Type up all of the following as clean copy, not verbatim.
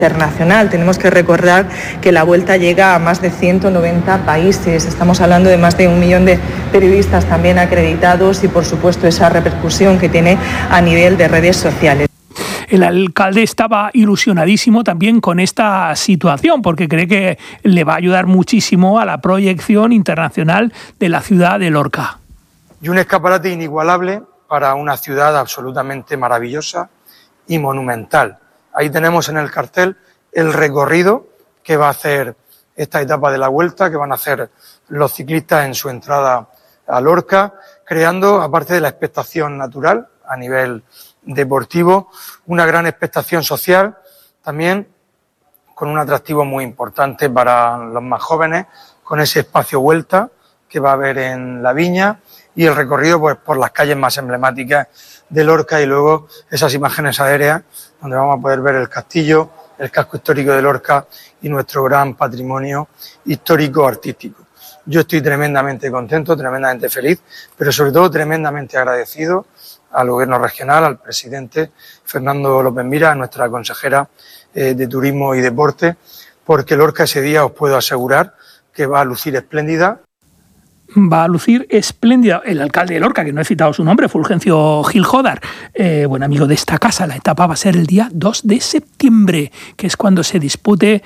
internacional. Tenemos que recordar que la Vuelta llega a más de 190 países. Estamos hablando de más de 1 millón de periodistas también acreditados y, por supuesto, esa repercusión que tiene a nivel de redes sociales. El alcalde estaba ilusionadísimo también con esta situación porque cree que le va a ayudar muchísimo a la proyección internacional de la ciudad de Lorca. Y un escaparate inigualable para una ciudad absolutamente maravillosa y monumental. Ahí tenemos en el cartel el recorrido que va a hacer esta etapa de la Vuelta, que van a hacer los ciclistas en su entrada a Lorca, creando, aparte de la expectación natural a nivel deportivo, una gran expectación social, también con un atractivo muy importante para los más jóvenes, con ese espacio Vuelta que va a haber en la Viña y el recorrido pues, por las calles más emblemáticas de Lorca y luego esas imágenes aéreas donde vamos a poder ver el castillo, el casco histórico de Lorca y nuestro gran patrimonio histórico-artístico. Yo estoy tremendamente contento, tremendamente feliz, pero sobre todo tremendamente agradecido al Gobierno regional, al presidente Fernando López Mira, a nuestra consejera de Turismo y Deporte, porque Lorca ese día os puedo asegurar que va a lucir espléndida. Va a lucir espléndida. El alcalde de Lorca, que no he citado su nombre, Fulgencio Gil Jodar, buen amigo de esta casa. La etapa va a ser el día 2 de septiembre, que es cuando se dispute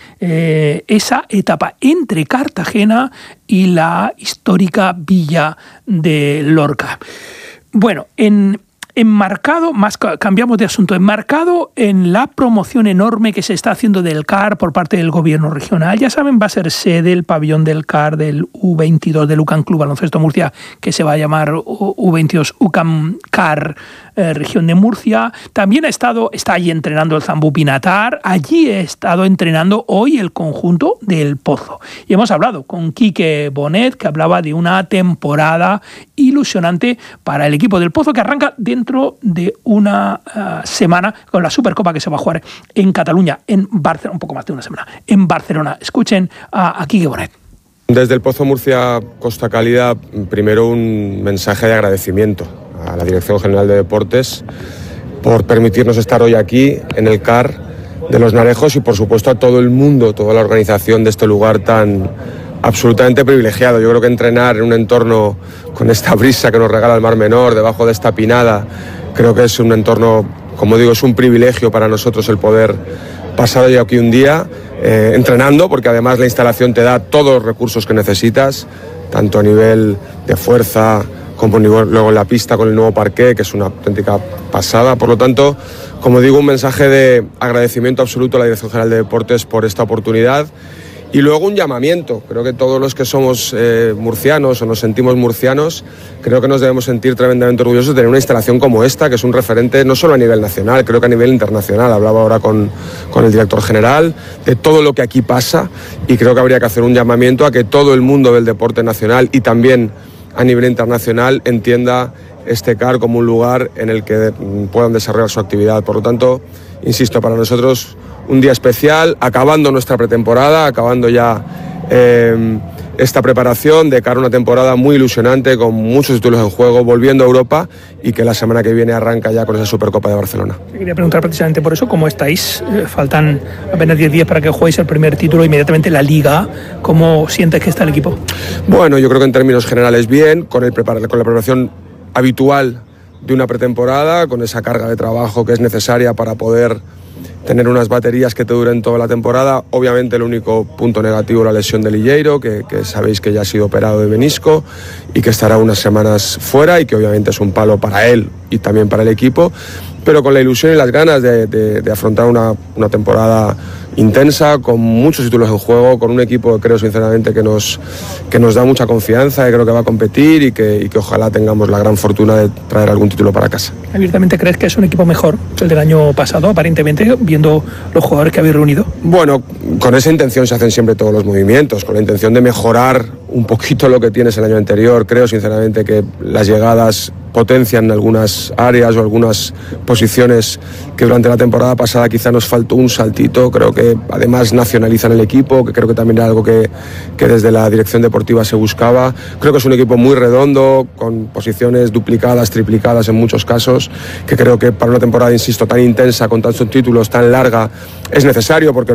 esa etapa entre Cartagena y la histórica villa de Lorca. Bueno, enmarcado, cambiamos de asunto, enmarcado en la promoción enorme que se está haciendo del CAR por parte del gobierno regional. Ya saben, va a ser sede el pabellón del CAR del U22 del UCAM Club Baloncesto Murcia, que se va a llamar U22 UCAM CAR región de Murcia. También está allí entrenando el Zambú Pinatar. Allí he estado entrenando hoy el conjunto del Pozo. Y hemos hablado con Quique Bonet, que hablaba de una temporada ilusionante para el equipo del Pozo, que arranca dentro de una semana con la Supercopa que se va a jugar en Cataluña, en Barcelona, un poco más de una semana, en Barcelona. Escuchen a Quique Bonet. Desde el Pozo Murcia Costa Cálida, primero un mensaje de agradecimiento a la Dirección General de Deportes por permitirnos estar hoy aquí en el CAR de Los Narejos y por supuesto a todo el mundo, toda la organización de este lugar tan absolutamente privilegiado. Yo creo que entrenar en un entorno con esta brisa que nos regala el Mar Menor, debajo de esta pinada, creo que es un entorno, como digo, es un privilegio para nosotros el poder pasar hoy aquí un día entrenando, porque además la instalación te da todos los recursos que necesitas, tanto a nivel de fuerza como luego en la pista con el nuevo parqué, que es una auténtica pasada. Por lo tanto, como digo, un mensaje de agradecimiento absoluto a la Dirección General de Deportes por esta oportunidad. Y luego un llamamiento, creo que todos los que somos murcianos o nos sentimos murcianos, creo que nos debemos sentir tremendamente orgullosos de tener una instalación como esta, que es un referente no solo a nivel nacional, creo que a nivel internacional. Hablaba ahora con el director general de todo lo que aquí pasa y creo que habría que hacer un llamamiento a que todo el mundo del deporte nacional y también a nivel internacional entienda este CAR como un lugar en el que puedan desarrollar su actividad. Por lo tanto, insisto, para nosotros un día especial, acabando nuestra pretemporada, acabando ya esta preparación de cara a una temporada muy ilusionante, con muchos títulos en juego, volviendo a Europa y que la semana que viene arranca ya con esa Supercopa de Barcelona. Quería preguntar precisamente por eso, ¿cómo estáis? Faltan apenas 10 días para que juguéis el primer título, inmediatamente la Liga. ¿Cómo sientes que está el equipo? Bueno, yo creo que en términos generales bien, con la preparación habitual de una pretemporada, con esa carga de trabajo que es necesaria para poder tener unas baterías que te duren toda la temporada. Obviamente el único punto negativo es la lesión de Lilleiro, que sabéis que ya ha sido operado de menisco y que estará unas semanas fuera y que obviamente es un palo para él y también para el equipo, pero con la ilusión y las ganas de afrontar una temporada intensa, con muchos títulos en juego, con un equipo que creo sinceramente que nos da mucha confianza, que creo que va a competir y que ojalá tengamos la gran fortuna de traer algún título para casa. ¿Abiertamente crees que es un equipo mejor que el del año pasado, aparentemente, viendo los jugadores que habéis reunido? Bueno, con esa intención se hacen siempre todos los movimientos, con la intención de mejorar un poquito lo que tienes el año anterior. Creo sinceramente que las llegadas potencian algunas áreas o algunas posiciones que durante la temporada pasada quizá nos faltó un saltito. Creo que además nacionalizan el equipo, que creo que también era algo que desde la dirección deportiva se buscaba. Creo que es un equipo muy redondo, con posiciones duplicadas, triplicadas en muchos casos, que creo que para una temporada, insisto, tan intensa, con tantos títulos, tan larga, es necesario, porque